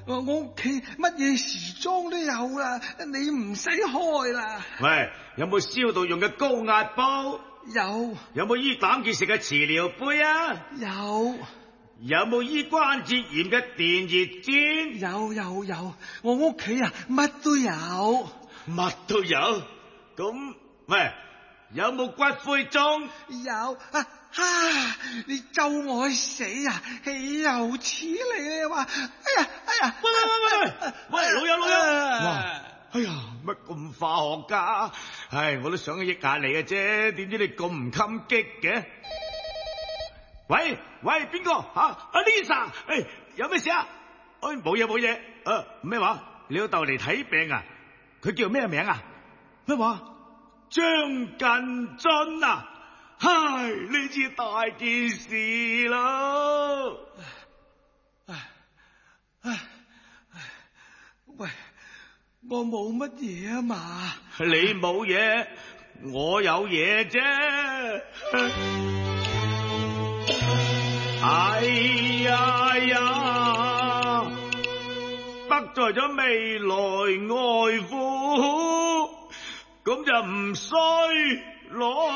我屋企乜嘢時裝都有啦，你唔使開啦。 喂，有冇消毒用嘅高壓煲？ 有。 有冇醫膽結石嘅磁療杯啊？ 有。 有冇醫關節炎嘅電熱氈？ 有，我屋企啊乜都有。 乜都有？咁喂，有冇骨灰盅？ 有啊！你咒我死啊！豈有此理啊！話哎呀！ 喂，老友！哇！哎呀，乜咁化學家？唉，我都想益下你嘅啫，點知你咁唔襟激嘅？喂，邊個阿 Lisa？有咩事啊？冇嘢。咩話？你老豆嚟睇病啊？佢叫咩名啊？咩話？張近津啊！唉，呢次大件事啦！ 喂，我冇乜嘢啊嘛？ 你冇嘢，我有嘢啫。哎呀，得罪咗未來外父，咁就唔衰攞